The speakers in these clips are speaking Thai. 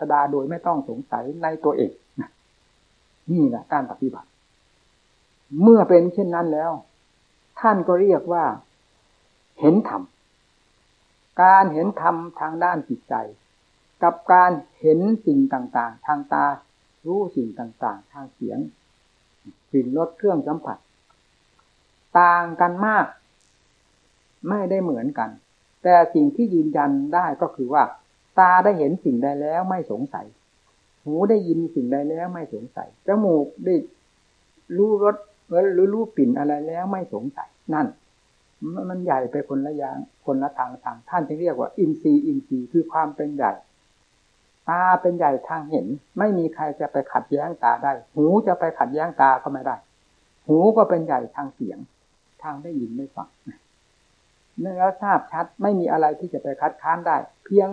สดาโดยไม่ต้องสงสัยในตัวเองนี่แหละการปฏิบัติเมื่อเป็นเช่นนั้นแล้วท่านก็เรียกว่าเห็นธรรมการเห็นธรรมทางด้านจิตใจกับการเห็นสิ่งต่างๆทางตารู้สิ่งต่างๆทางเสียงกลิ่นรสเครื่องสัมผัสต่างกันมากไม่ได้เหมือนกันแต่สิ่งที่ยืนยันได้ก็คือว่าตาได้เห็นสิ่งใดแล้วไม่สงสัยหูได้ยินสิ่งใดแล้วไม่สงสัยจมูกได้รู้รสหรือรู้กลิ่นอะไรแล้วไม่สงสัยนั่นมันใหญ่ไปคนละอย่างคนละทางท่านจึงเรียกว่าอินทรีย์คือความเป็นใหญ่ตาเป็นใหญ่ทางเห็นไม่มีใครจะไปขัดแย้งตาได้หูจะไปขัดแย้งตาก็ไม่ได้หูก็เป็นใหญ่ทางเสียงทางได้ยินได้ฟังนั่นแล้วทราบชัดไม่มีอะไรที่จะไปคัดค้านได้เพียง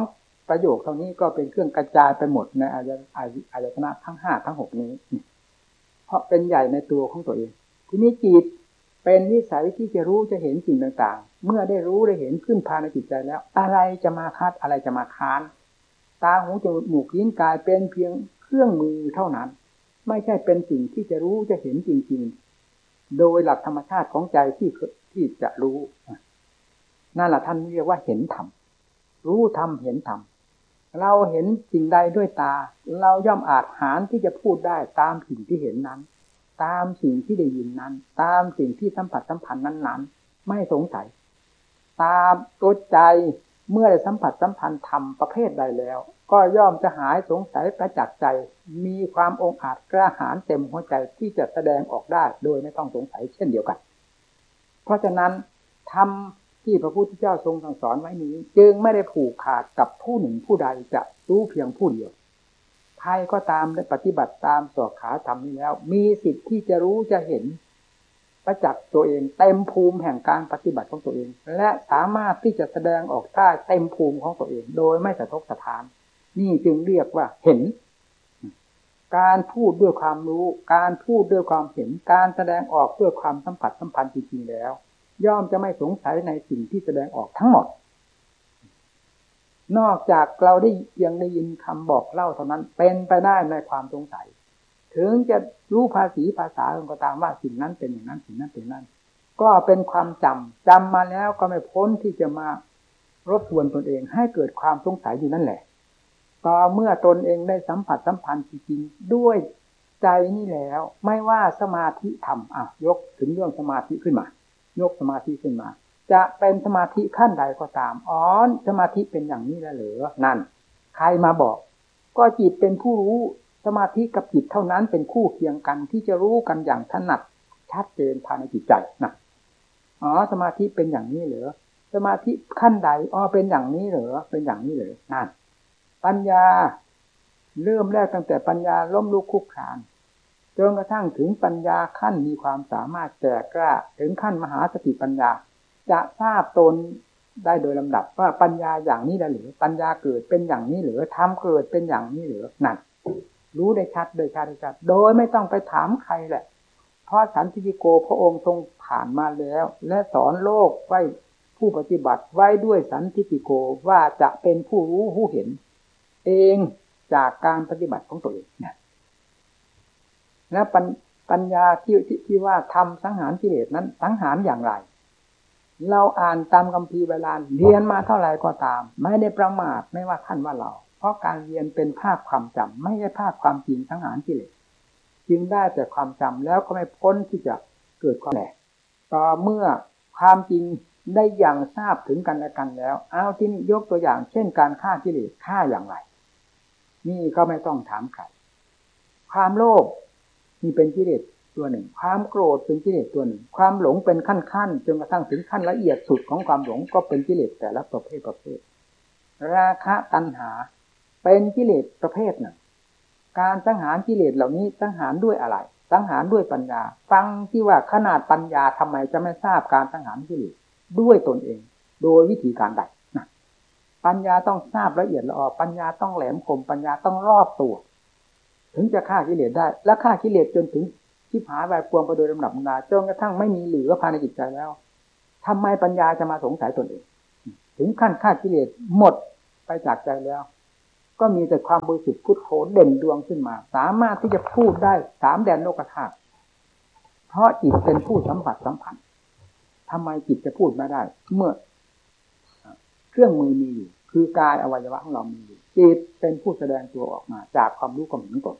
2ประโยคเท่านี้ก็เป็นเครื่องกระจายไปหมดในอายตนะทั้ง5ทั้ง6นี้เพราะเป็นใหญ่ในตัวของตัวเองทีนี้จิตเป็นวิสัยที่จะรู้จะเห็นสิ่งต่างๆเมื่อได้รู้ได้เห็นขึ้นภายในจิตใจแล้วอะไรจะมาคัดอะไรจะมาค้านตาหูจมูกลิ้นกายเป็นเพียงเครื่องมือเท่านั้นไม่ใช่เป็นสิ่งที่จะรู้จะเห็นจริงๆโดยหลักธรรมชาติของใจที่จะรู้นั่นแหละท่านเรียกว่าเห็นธรรมรู้ธรรมเห็นธรรมเราเห็นสิ่งใดด้วยตาเราย่อมอาจหาญที่จะพูดได้ตามสิ่งที่เห็นนั้นตามสิ่งที่ได้ยินนั้นตามสิ่งที่สัมผัสสัมพันธ์นั้นๆไม่สงสัยตามตัวใจเมื่อได้สัมผัสสัมพันธ์ธรรมประเภทใดแล้วก็ย่อมจะหายสงสัยประจักษ์ใจมีความองอาจกล้าหาญเต็มหัวใจที่จะแสดงออกได้โดยไม่ต้องสงสัยเช่นเดียวกันเพราะฉะนั้นธรรมที่พระพุทธเจ้าทรงสั่งสอนไว้นี้จึงไม่ได้ผูกขาดกับผู้หนึ่งผู้ใดจะรู้เพียงผู้เดียวใครก็ตามได้ปฏิบัติตามสอกขาธรรมนี้แล้วมีสิทธิ์ที่จะรู้จะเห็นประจักษ์ตัวเองเต็มภูมิแห่งการปฏิบัติของตัวเองและสามารถที่จะแสดงออกได้เต็มภูมิของตัวเองโดยไม่สะทกสะท้านนี่จึงเรียกว่าเห็นการพูดด้วยความรู้การพูดด้วยความเห็นการแสดงออกด้วยความสัมผัสสัมพันธ์จริงๆแล้วย่อมจะไม่สงสัยในสิ่งที่แสดงออกทั้งหมดนอกจากเราได้ยังได้ยินคำบอกเล่าเท่านั้นเป็นไปได้ในความสงสัยถึงจะรู้ภาษาก็ตามว่าสิ่งนั้นเป็นอย่างนั้นสิ่งนั้นเป็นนั้นก็เป็นความจำมาแล้วก็ไม่พ้นที่จะมารบกวนตนเองให้เกิดความสงสัยอยู่นั่นแหละต่อเมื่อตนเองได้สัมผัสสัมพันธ์จริงๆด้วยใจนี่แล้วไม่ว่าสมาธิธรรมยกถึงเรื่องสมาธิขึ้นมายกสมาธิขึ้นมาจะเป็นสมาธิขั้นใดก็ตามสมาธิเป็นอย่างนี้แล้วเหรอนั่นใครมาบอกก็จิตเป็นผู้รู้สมาธิกับจิตเท่านั้นเป็นคู่เคียงกันที่จะรู้กันอย่างถนัดชัดเจนภายในจิตใจนะสมาธิเป็นอย่างนี้เหรอสมาธิขั้นใดเป็นอย่างนี้เหรอเป็นอย่างนี้เหรอนั่นปัญญาเริ่มแรกตั้งแต่ปัญญาล้มลุกคลุกคลานจนกระทั่งถึงปัญญาขั้นมีความสามารถแก่กล้าถึงขั้นมหาสติปัญญาจะทราบตนได้โดยลำดับว่าปัญญาอย่างนี้หรือปัญญาเกิดเป็นอย่างนี้หรือธรรมเกิดเป็นอย่างนี้หรือนั่นรู้ได้ชัดโดยไม่ต้องไปถามใครแหละเพราะสันติโกพระองค์ทรงผ่านมาแล้วและสอนโลกไว้ผู้ปฏิบัติไว้ด้วยสันติโกว่าจะเป็นผู้รู้ผู้เห็นเองจากการปฏิบัติของตัวเองเนี่ยและปัญญาที่ว่าทำสังหารกิเลสนั้นสังหารอย่างไรเราอ่านตามคัมภีร์โบราณเรียนมาเท่าไหร่ก็ตามไม่ได้ประมาทไม่ว่าท่านว่าเราเพราะการเรียนเป็นภาพความจำไม่ใช่ภาพความจริงสังหารกิเลสจึงได้แต่ความจำแล้วก็ไม่พ้นที่จะเกิดความแหลกต่อเมื่อความจริงได้อย่างทราบถึงกันและกันแล้วเอาที่นี่ยกตัวอย่างเช่นการฆ่ากิเลสฆ่าอย่างไรนี่ก็ไม่ต้องถามใครความโลภนี่เป็นกิเลสตัวหนึ่งความโกรธเป็นกิเลสตัวหนึ่งความหลงเป็นขั้นจนกระทั่งถึงขั้นละเอียดสุดของความหลงก็เป็นกิเลสแต่ละประเภทราคะตัณหาเป็นกิเลสประเภทหนึ่งการสังหารกิเลสเหล่านี้สังหารด้วยอะไรสังหารด้วยปัญญาฟังที่ว่าขนาดปัญญาทำไมจะไม่ทราบการสังหารกิเลสด้วยตนเองโดยวิธีการใดปัญญาต้องทราบละเอียดละออปัญญาต้องแหลมคมปัญญาต้องรอบตัวถึงจะฆ่ากิเลสได้และฆ่ากิเลสจนถึงชิบหายไปพวงไปโดยลำดับนาจนกระทั่งไม่มีเหลือภายในจิตใจแล้วทำไมปัญญาจะมาสงสัยตนเองถึงขั้นฆ่ากิเลสหมดไปจากใจแล้วก็มีแต่ความบริสุทธิ์พุทโธเด่นดวงขึ้นมาสามารถที่จะพูดได้สามแดนโลกธาตุเพราะจิตเป็นผู้สัมผัสสัมพันธ์ทำไมจิตจะพูดไม่ได้เมื่อเครื่องมือมีอยู่คือกายอวัยวะของเรามีอยู่จิตเป็นผู้แสดงตัวออกมาจากความรู้ความเห็นตน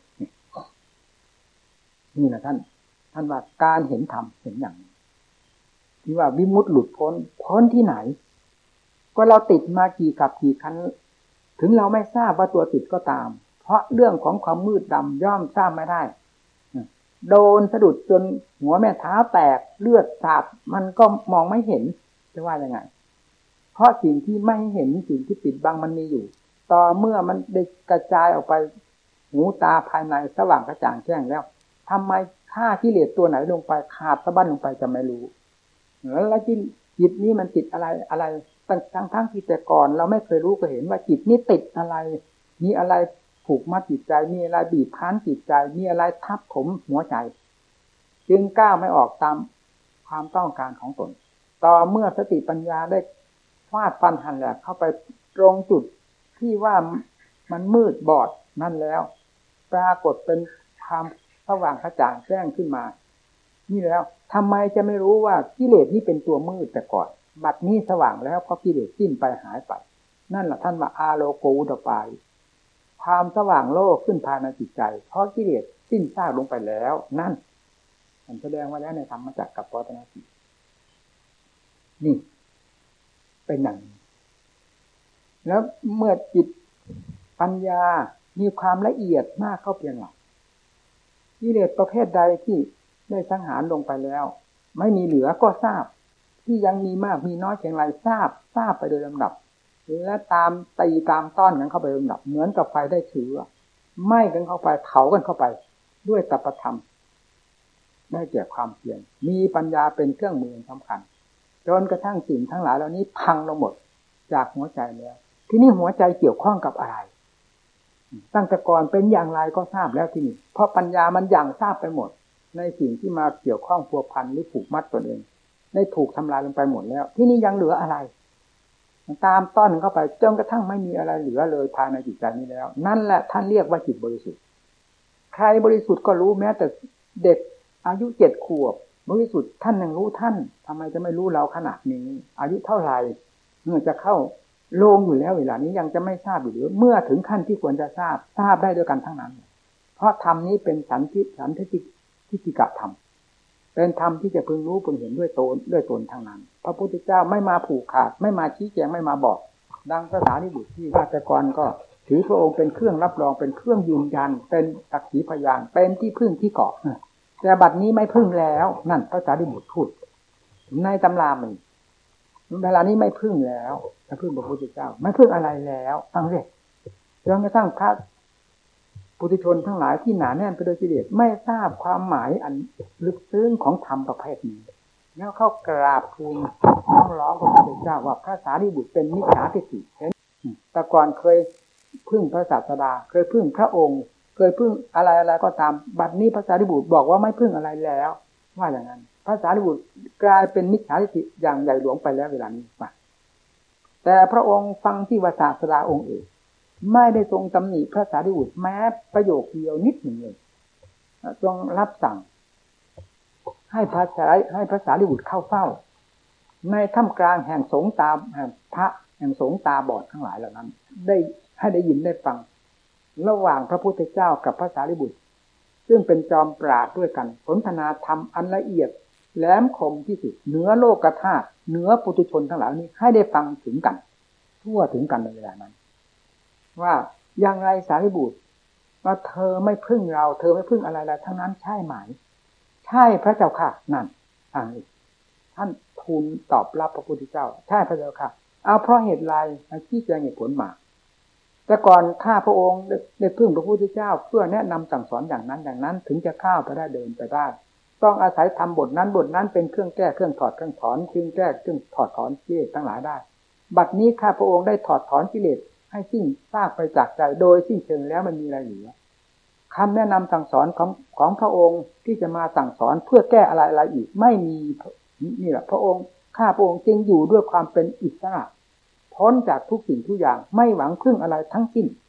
นี่นะท่านว่าการเห็นธรรมเห็นอย่างนี้ที่ว่าวิมุตติหลุดพ้นที่ไหนก็เราติดมากี่กับกี่ครั้งถึงเราไม่ทราบว่าตัวติดก็ตามเพราะเรื่องของความมืดดำย่อมทราบไม่ได้โดนสะดุดจนหัวแม่เท้าแตกเลือดสาดมันก็มองไม่เห็นจะว่ายังไงเพราะสิ่งที่ไม่เห็นสิ่งที่ปิดบังมันมีอยู่ต่อเมื่อมันได้กระจายออกไปหูตาภายในสว่างกระจ่างแจ้งแล้วทำไมฆ่ากิเลสตัวไหนลงไปขาดสะบั้นลงไปจะไม่รู้แล้วจิตนี้มันติดอะไรทั้งที่แต่ก่อนเราไม่เคยรู้ก็เห็นว่าจิตนี้ติดอะไรมีอะไรผูกมัดจิตใจมีอะไรบีบคั้นจิตใจมีอะไรทับถมหัวใจจึงก้าวไม่ออกตามความต้องการของตนต่อเมื่อสติปัญญาได้ฟาดฟันหันแหลกเข้าไปตรงจุดที่ว่ามันมืดบอดนั่นแล้วปรากฏเป็นความสว่างกระจ่างแจ้งขึ้นมานี่แล้วทำไมจะไม่รู้ว่ากิเลสนี่เป็นตัวมืดแต่ก่อนบัดนี้สว่างแล้วเพราะกิเลสสิ้นไปหายไปนั่นแหละท่านว่าอาโลโกอุตปายความสว่างโลกขึ้นภายในจิตใจเพราะกิเลสสิ้นซากลงไปแล้วนั่นมันแสดงไว้แล้วในธรรมจักรกับปวัตตนสีนี่เป็นอย่างนี้แล้วเมื่อจิตปัญญามีความละเอียดมากเข้าเพียงไรกิเลสประเภทใดที่ได้สังหารลงไปแล้วไม่มีเหลือก็ทราบที่ยังมีมากมีน้อยเพียงไรทราบไปโดยลำดับและตามตีตามต้อนกันเข้าไปลำดับเหมือนกับไฟได้เชื้อไหม้กันเข้าไปเผากันเข้าไปด้วยตปธรรมได้แก่ความเพียรมีปัญญาเป็นเครื่องมือสำคัญจนกระทั่งสิ่งทั้งหลายเหล่านี้พังลงหมดจากหัวใจแล้วที่นี่หัวใจเกี่ยวข้องกับอะไรตั้งแต่ก่อนเป็นอย่างไรก็ทราบแล้วที่นี่เพราะปัญญามันอย่างทราบไปหมดในสิ่งที่มาเกี่ยวข้องพัวพันหรือผูกมัดตนเองได้ถูกทำลายลงไปหมดแล้วที่นี่ยังเหลืออะไรตามต้อนเข้าไปจนกระทั่งไม่มีอะไรเหลือเลยภายในจิตใจนี้แล้วนั่นแหละท่านเรียกว่าจิตบริสุทธิ์ใครบริสุทธิ์ก็รู้แม้แต่เด็กอายุ7 ขวบบริสุทธิ์ท่านยังรู้ท่านทำไมจะไม่รู้เราขนาดนี้อายุเท่าไหร่เมื่อจะเข้าโลงอยู่แล้วเวลานี้ยังจะไม่ทราบอยู่หรือเมื่อถึงขั้นที่ควรจะทราบได้ด้วยกันทั้งนั้นเพราะธรรมนี้เป็นสันทิฏฐิธรรมเป็นธรรมที่จะพึงรู้พึงเห็นด้วยตนทั้งนั้นพระพุทธเจ้าไม่มาผูกขาดไม่มาชี้แจงไม่มาบอกดังพระสารีบุตรที่ว่าแต่ก่อนก็ถือพระองค์เป็นเครื่องรับรองเป็นเครื่องยืนยันเป็นสักขีพยานเป็นที่พึ่งที่เกาะแต่บัดนี้ไม่พึ่งแล้วนั่นพระสารีบุตรพูดในตำรามันเวลานี้ไม่พึ่งแล้วจะพึ่งพระพุทธเจ้าไม่พึ่งอะไรแล้วฟังสิจนกระทั่งพระปุถุชนทั้งหลายที่หนาแน่นไปด้วยกิเลสไม่ทราบความหมายอันลึกซึ้งของธรรมประเภทนี้แล้วเข้ากราบทูลร้องพระพุทธเจ้าว่าพระสารีบุตรเป็นมิจฉาทิฏฐิเห็นแต่ก่อนเคยพึ่งพระศาสดาเคยพึ่งพระองค์เคยพึ่งอะไรก็ตามบัดนี้พระสารีบุตรบอกว่าไม่พึ่งอะไรแล้วว่าอย่างนั้นพระสารีบุตรกลายเป็นมิจฉาทิฏฐิอย่างใหญ่หลวงไปแล้วเวลานี้แต่พระองค์ฟังที่ว่าศาสดาองค์เอกไม่ได้ทรงตำหนิพระสารีบุตรแม้ประโยคเดียวนิดหนึ่งเลยทรงรับสั่งให้พระสารีบุตรเข้าเฝ้าในท่ามกลางแห่งสงฆ์ตาแห่งพระแห่งสงฆ์ตาบอดทั้งหลายเหล่านั้นได้ยินได้ฟังระหว่างพระพุทธเจ้ากับพระสารีบุตรซึ่งเป็นจอมปราชญ์ด้วยกันสนทนาธรรมอันละเอียดแหลมคมที่สุดเหนือโลกธาตุเหนือปุถุชนทั้งหลายนี้ให้ได้ฟังถึงกันทั่วถึงกันในเวลานั้นว่าอย่างไรสารีบุตรว่าเธอไม่พึ่งเราเธอไม่พึ่งอะไรๆทั้งนั้นใช่ไหมใช่พระเจ้าค่ะนั่นท่านทูลตอบรับพระพุทธเจ้าใช่พระเจ้าค่ะเอาเพราะเหตุไรชี้แจงเหตุผลมาแต่ก่อนข้าพระองค์ได้พึ่งพระพุทธเจ้าเพื่อแนะนำสั่งสอนอย่างนั้นถึงจะเข้าไปได้เดินไปได้ต้องอาศัยทำบทนั้นเป็นเครื่องแก้เครื่องถอดเครื่องถอนเครื่องแก้เครื่องถอดถอนกิเลสทั้งหลายได้บัดนี้ข้าพระองค์ได้ถอดถอนกิเลสให้สิ้นซากไปจากใจโดยสิ้นเชิงแล้วมันมีอะไรเหลือคำแนะนำสั่งสอนของพระองค์ที่จะมาสั่งสอนเพื่อแก้อะไรอีกไม่มีนี่แหละพระองค์ข้าพระองค์จึงอยู่ด้วยความเป็นอิสระพ้นจากทุกสิ่งทุกอย่างไม่หวังพึ่งอะไรทั้งสิ้น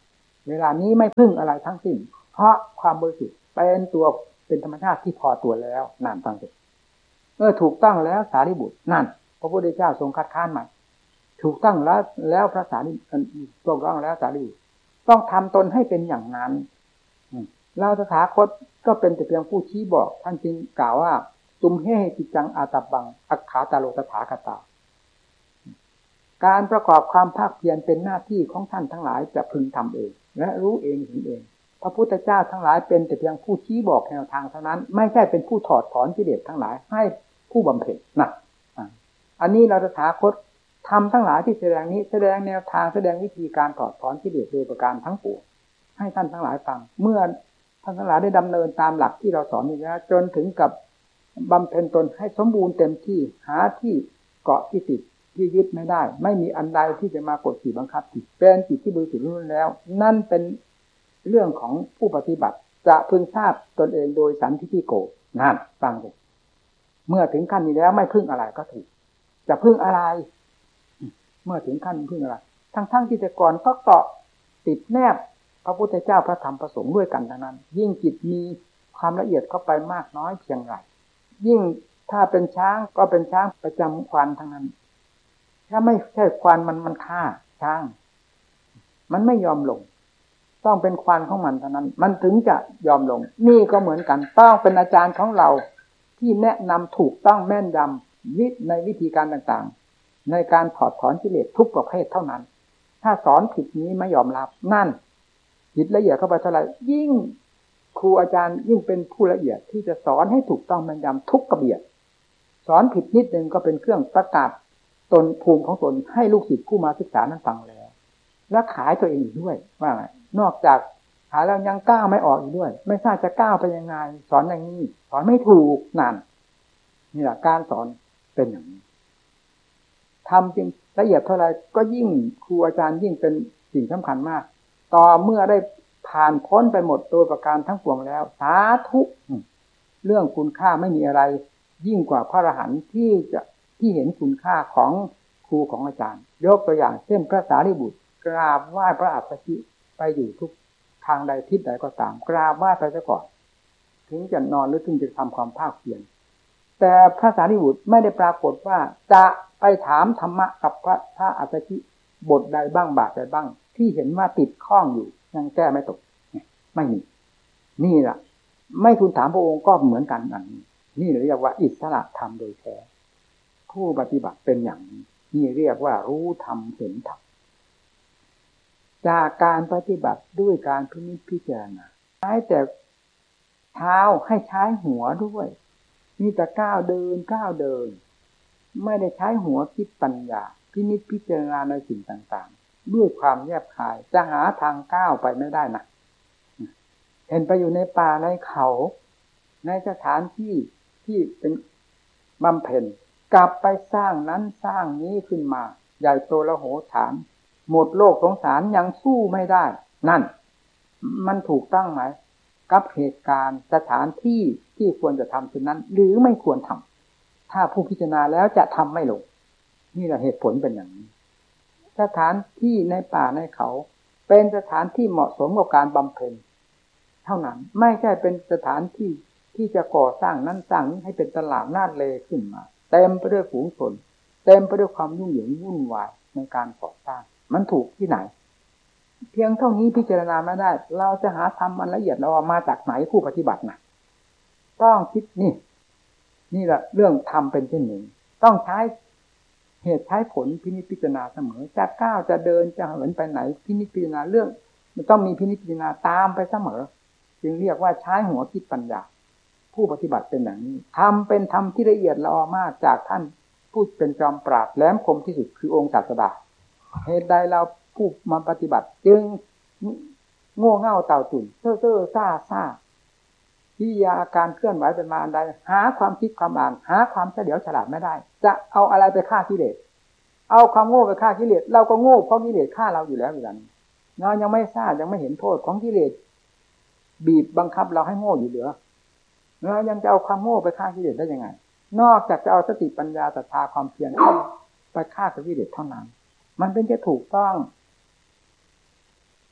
เวลานี้ไม่พึ่งอะไรทั้งสิ้นเพราะความบริสุทธิ์เป็นตัวเป็นธรรมชาติที่พอตัวแล้วนั่นฟังสิถูกต้องแล้วสารีบุตรนั่นพระพุทธเจ้าทรงคัดค้านมาถูกต้องแล้วพระสารีถูกต้องแล้วสารีบุตรต้องทำตนให้เป็นอย่างนั้นเราตถาคตก็เป็นแต่เพียงผู้ชี้บอกท่านจึงกล่าวว่าตุมเฮกิจังอาตับบังอักขาตาโลตถาคตาการประกอบความภาคเพียรเป็นหน้าที่ของท่านทั้งหลายจะพึงทำเองและรู้เองเห็นเองพระพุทธเจ้าทั้งหลายเป็นแต่เพียงผู้ชี้บอกแนวทางเท่านั้นไม่ใช่เป็นผู้ถอดถอนกิเลสทั้งหลายให้ผู้บำเพ็ญนะอันนี้เราตถาคตทำทั้งหลายที่แสดงนี้แสดงแนวทางแสดงวิธีการถอดถอนกิเลสโดยประการทั้งปวงให้ท่านทั้งหลายฟังเมื่อท่านทั้งหลายได้ดำเนินตามหลักที่เราสอนนี้แล้วจนถึงกับบำเพ็ญตนให้สมบูรณ์เต็มที่หาที่เกาะที่ติดที่ยึดไม่ได้ไม่มีอันใดที่จะมากดขี่บังคับจิตเป็นจิตที่บริสุทธิ์ล้วนแล้วนั่นเป็นเรื่องของผู้ปฏิบัติจะพึงทราบตนเองโดยสันทิฏฐิโกนั่นฟังเลยเมื่อถึงขั้นนี้แล้วไม่พึ่งอะไรก็ถูกจะพึ่งอะไรเมื่อถึงขั้นพึ่งอะไรทั้งที่แต่ก่อนก็เกาะติดแนบพระพุทธเจ้าพระธรรมพระสงฆ์ด้วยกันทั้งนั้นยิ่งจิตมีความละเอียดเข้าไปมากน้อยเพียงไรยิ่งถ้าเป็นช้างก็เป็นช้างประจำควันทั้งนั้นถ้าไม่ใช่ควันมันฆ่าช้างมันไม่ยอมลงต้องเป็นควันของมันเท่านั้นมันถึงจะยอมลงนี่ก็เหมือนกันต้องเป็นอาจารย์ของเราที่แนะนำถูกต้องแม่นยำในวิธีการต่างๆในการถอดถอนกิเลสทุกประเภทเท่านั้นถ้าสอนผิดนี้ไม่ยอมรับนั่นจิตละเอียดเข้าไปเท่าไหร่ยิ่งครูอาจารย์ยิ่งเป็นผู้ละเอียดที่จะสอนให้ถูกต้องแม่นยำทุกกระเบียดสอนผิดนิดนึงก็เป็นเครื่องประกาศตนภูมิของตนให้ลูกศิษย์ผู้มาศึกษานั้นฟังแล้วและขายตัวเองอีกด้วยว่าไงนอกจากขายแล้วยังก้าวไม่ออกอีกด้วยไม่ทราบจะก้าวไปยังไงสอนอย่างนี้สอนไม่ถูกนั่นนี่แหละการสอนเป็นอย่างนี้ทำจริงละเอียดเท่าไรก็ยิ่งครูอาจารย์ยิ่งเป็นสิ่งสำคัญมากต่อเมื่อได้ผ่านพ้นไปหมดโดยประการทั้งปวงแล้วสาธุเรื่องคุณค่าไม่มีอะไรยิ่งกว่าพระอรหันต์ที่เห็นคุณค่าของครูของอาจารย์ยกตัวอย่างเช่นพระสารีบุตรกราบไหว้พระอัสสชิไปอยู่ทุกทางใดทิศใดก็ตามกราบไหว้ไปซะก่อนถึงจะนอนหรือถึงจะทำความภาคเพียรแต่พระสารีบุตรไม่ได้ปรากฏว่าจะไปถามธรรมะกับพระอัสสชิบทใดบ้างบาทใดบ้างที่เห็นว่าติดข้องอยู่ยังแก้ไม่ตกไม่มีนี่แหละไม่ทูลถามพระองค์ก็เหมือนกันอันนี้นี่เรียกว่าอิสระธรรมโดยแท้ผู้ปฏิบัติเป็นอย่างนี้นี่เรียกว่ารู้ธรรมเห็นธรรมจากการปฏิบัติด้วยการพินิจพิจารณาใช้แต่เท้าให้ใช้หัวด้วยนี่แต่ก้าวเดินไม่ได้ใช้หัวคิดปัญญาพินิจพิจารณาในสิ่งต่างๆด้วยความแยบคายจะหาทางก้าวไปไม่ได้นะเห็นไปอยู่ในป่าในเขาในสถานที่เป็นบำเพ็ญกลับไปสร้างนั้นสร้างนี้ขึ้นมาใหญ่โตละโหฐานหมดโลกสงสารยังสู้ไม่ได้นั่นมันถูกต้องไหมกับเหตุการณ์สถานที่ควรจะทำเช่นนั้นหรือไม่ควรทำถ้าผู้พิจารณาแล้วจะทำไม่ลงนี่แหละเหตุผลเป็นอย่างนี้สถานที่ในป่าในเขาเป็นสถานที่เหมาะสมกับการบำเพ็ญเท่านั้นไม่ใช่เป็นสถานที่จะก่อสร้างนั้นสร้างนี้ให้เป็นตลาดนาเลขึ้นมาเต็มไปด้วยฝูงชนเต็มไปด้วยความยุ่งเหยิงวุ่นวายในการก่อสร้างมันถูกที่ไหนเพียงเท่านี้พิจารณาไม่ได้เราจะหาธรรมอันละเอียดเรามาจากไหนผู้ปฏิบัตินะต้องคิดนี่แหละเรื่องธรรมเป็นเช่นนี้ต้องใช้เหตุใช้ผลพินิจพิจารณาเสมอจะก้าวจะเดินจะเหินไปไหนพินิจพิจารณาเรื่องมันต้องมีพินิจพิจารณาตามไปเสมอจึงเรียกว่าใช้หัวคิดปัญญาผู้ปฏิบัติเป็นอย่างนี้ทำเป็นธรรมที่ละเอียดละออมากจากท่านผู้เป็นจอมปราชญ์แหลมคมที่สุดคือองค์ศาสดาเหตุใดเราผู้มาปฏิบัติจึงโง่เง่าเต่าตุ่นเซ่อซ่ากิริยาอาการเคลื่อนไหวเป็นมาอันใดหาความคิดความอ่านหาความเฉลียวฉลาดไม่ได้จะเอาอะไรไปฆ่ากิเลสเอาความโง่ไปฆ่ากิเลสเราก็โง่เพราะกิเลสฆ่าเราอยู่แล้วเหมือนกันเรายังไม่ทราบยังไม่เห็นโทษของกิเลสบีบบังคับเราให้โง่อยู่เหลือเรายังจะเอาความโง่ไปฆ่ากิเลสได้ยังไงนอกจากจะเอาสติปัญญาศรัทธาความเพียรไปฆ่ากับกิเลสเท่านั้นมันเป็นจะถูกต้อง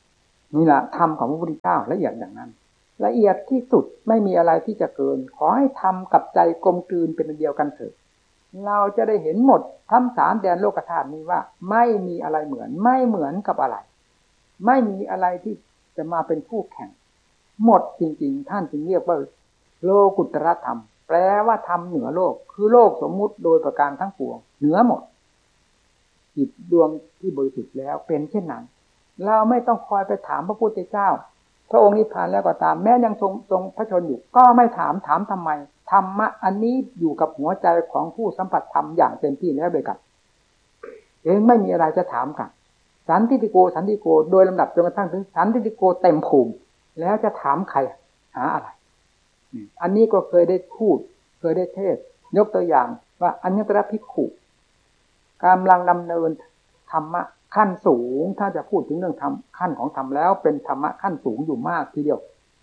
นี่แหละธรรมของพระพุทธเจ้าละเอียดอย่างนั้นละเอียดที่สุดไม่มีอะไรที่จะเกินขอให้ทำกับใจกลมกลืนเป็นอันเดียวกันเถิดเราจะได้เห็นหมดทั้งสามแดนโลกธาตุนี้ว่าไม่มีอะไรเหมือนไม่เหมือนกับอะไรไม่มีอะไรที่จะมาเป็นคู่แข่งหมดจริงๆท่านจึงเรียกว่าโลกุตรธรรมแปลว่าธรรมเหนือโลกคือโลกสมมุติโดยประการทั้งปวงเหนือหมดจิตดวงที่บริสุทธิ์แล้วเป็นเช่นนั้นเราไม่ต้องคอยไปถามพระพุทธเจ้าพระองค์นิพพานแล้วก็ตามแม้ยังทรงพระชนอยู่ก็ไม่ถามทำไมธรรมะอันนี้อยู่กับหัวใจของผู้สัมผัสธรรมอย่างเต็มที่แล้วด้วยกันเองไม่มีอะไรจะถามกันสันติโกโดยลำดับจนกระทั่งถึงสันติโกเต็มภูมิแล้วจะถามใครหาอะไรอันนี้ก็เคยได้พูดเคยได้เทศยกตัวอย่างว่าอัญญตระภิกขุกำลังดำเนินธรรมะขั้นสูงถ้าจะพูดถึงเรื่องธรรมขั้นของธรรมแล้วเป็นธรรมะขั้นสูงอยู่มากทีเดียว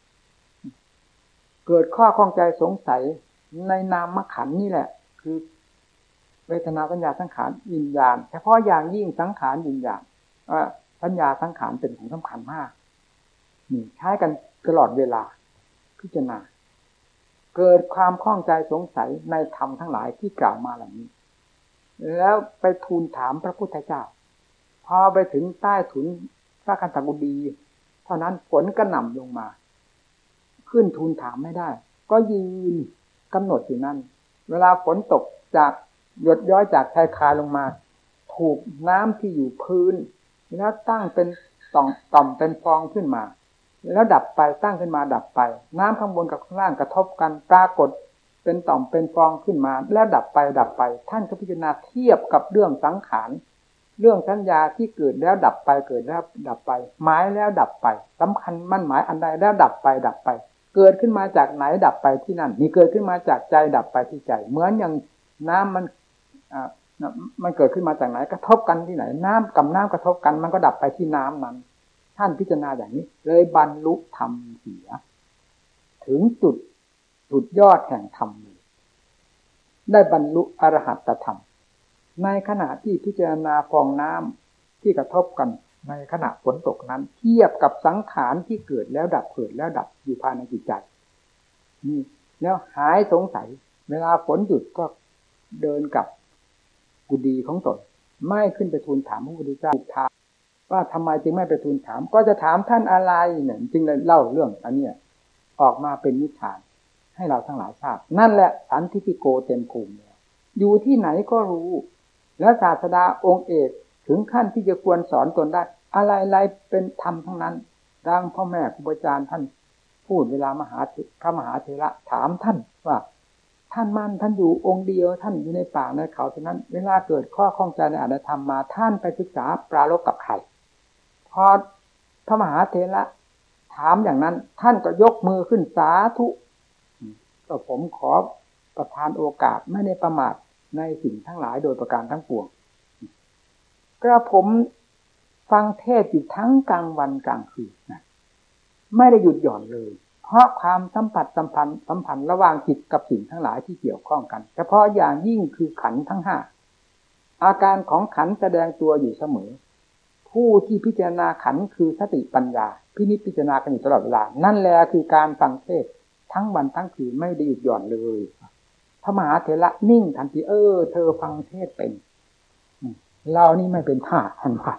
เกิดข้อข้องใจสงสัยในนามขันธ์นี่แหละคือเวทนาสัญญาสังขารวิญญาณเฉพาะอย่างยิ่งสังขารวิญญาณสัญญาสังขารเป็นของสำคัญมากนี่ใช้กันตลอดเวลาพิจารณาเกิดความข้องใจสงสัยในธรรมทั้งหลายที่กล่าวมาเหล่านี้แล้วไปทูลถามพระพุทธเจ้าพอไปถึงใต้ถุนพระคันธกุฎีเท่านั้นฝนก็หน่ำลงมาขึ้นทูลถามไม่ได้ก็ยืนกำหนดอยู่นั่นเวลาฝนตกจากหยดย้อยจากชายคาลงมาถูกน้ำที่อยู่พื้นแล้วตั้งเป็นต่อมเป็นฟองขึ้นมาแล้วดับไปตั้งขึ้นมาดับไปน้ำข้างบนกับข้างล่างกระทบกันปรากฏเป็นต่อมเป็นฟองขึ้นมาแล้วดับไปท่านก็พิจารณาเทียบกับเรื่องสังขารเรื่องสัญญาที่เกิดแล้วดับไปเกิดแล้วดับไปหมายแล้วดับไปสำคัญมั่นหมายอันใดแล้วดับไปเกิดขึ้นมาจากไหนดับไปที่นั่นนี่เกิดขึ้นมาจากใจดับไปที่ใจเหมือนอย่างน้ำมันเกิดขึ้นมาจากไหนกระทบกันที่ไหนน้ำกับน้ำกระทบกันมันก็ดับไปที่น้ำนั้นท่านพิจารณาอย่างนี้เลยบรรลุธรรมเสียถึงจุดยอดแห่งธรรมได้บรรลุอรหัตธรรมในขณะที่พิจารณาฟองน้ำที่กระทบกันในขณะฝนตกนั้นเทียบกับสังขารที่เกิดแล้วดับอยู่ภายในจิตใจนี่แล้วหายสงสัยเวลาฝนหยุดก็เดินกลับกุฏิของตนไม่ขึ้นไปทูลถามพระพุทธเจ้าถามว่าทำไมจึงไม่ไปทูลถามก็จะถามท่านอะไรเนี่ยจึงเลยเล่าเรื่องอันนี้ออกมาเป็นนิทานให้เราทั้งหลายทราบนั่นแหละสันทิโกเต็มภูมิอยู่ที่ไหนก็รู้แล้วศาสดาองค์เอกถึงขั้นที่จะควรสอนตนได้อะไรๆเป็นธรรมทั้งนั้นดังพ่อแม่ครูอาจารย์ท่านพูดเวลพระมหาเถระถามท่านว่าท่านอยู่องค์เดียวท่านอยู่ในป่าในเขาฉะนั้นเวลาเกิดข้อข้องใจในอารยธรรมมาท่านไปศึกษาปรารภกับใครพอพระมหาเถระถามอย่างนั้นท่านก็ยกมือขึ้นสาธุก็ผมขอประทานโอกาสไม่ได้ประมาทในสิ่งทั้งหลายโดยประการทั้งปวงกระผมฟังเทศอยู่ทั้งกลางวันกลางคืนนะไม่ได้หยุดหย่อนเลยเพราะความสัมพันธ์ระหว่างจิตกับสิ่งทั้งหลายที่เกี่ยวข้องกันเฉพาะอย่างยิ่งคือขันธ์ทั้งห้าอาการของขันธ์แสดงตัวอยู่เสมอผู้ที่พิจารณาขันธ์คือสติปัญญาพิจารณากันอยู่ตลอดเวลานั่นแหละคือการฟังเทศทั้งวันทั้งคืนไม่ได้หยุดหย่อนเลยพระมหาเถระนิ่งทันทีเธอฟังเทศเป็นเรานี่ไม่เป็นท่าท่านว่า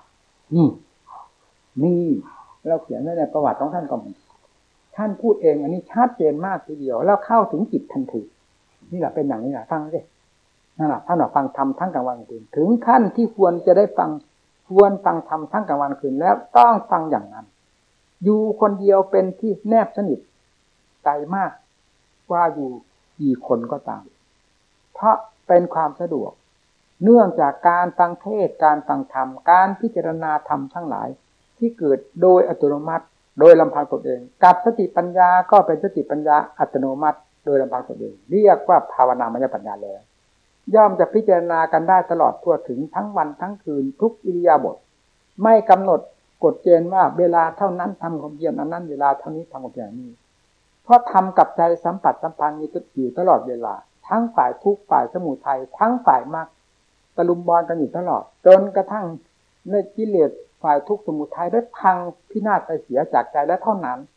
นี่เราเขียนไว้ในประวัติของท่านก็มีท่านพูดเองอันนี้ชัดเจนมากทีเดียวแล้วเข้าถึงจิตทันทีนี่แหละเป็นอย่างนี้แหละฟังสินั่นแหละท่านบอกฟังธรรมทั้งกลางวันกลางคืนถึงขั้นที่ควรจะได้ฟังควรฟังธรรมทั้งกลางวันกลางคืนแล้วต้องฟังอย่างนั้นอยู่คนเดียวเป็นที่แนบสนิทใจมากกว่าอยู่กี่คนก็ตามเพราะเป็นความสะดวกเนื่องจากการฟังเทศการฟังธรรมการพิจารณาธรรมทั้งหลายที่เกิดโดยอัตโนมัติโดยลำพังตนเองกับสติปัญญาก็เป็นสติปัญญาอัตโนมัติโดยลำพังตนเองเรียกว่าภาวนามยปัญญาแล้วย่อมจะพิจารณากันได้ตลอดทั่วถึงทั้งวันทั้งคืนทุกอิริยาบถไม่กำหนดกฎเกณฑ์ว่าเวลาเท่านั้นทำความเพียรอันนั้นเวลาเท่านี้ทำความเพียรนี้เพราะทำกับใจสัมผัสสัมพันธ์นี้อยู่ตลอดเวลาทั้งฝ่ายทุกข์ฝ่ายสมุทัยทั้งฝ่ายมรรคตะลุมบอลกันอยู่ตลอดจนกระทั่งในกิเลสฝ่ายทุกข์สมุทัยได้พังพินาศไปเสียจากใจและเท่านั้น